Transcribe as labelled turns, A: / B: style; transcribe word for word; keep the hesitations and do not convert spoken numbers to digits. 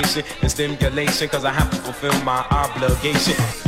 A: and stimulation, cause I have to fulfill my obligation.